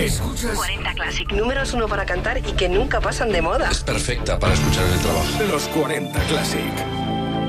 Escuchas 40 Classic, números uno para cantar y que nunca pasan de moda. Es perfecta para escuchar en el trabajo. Los 40 Classic.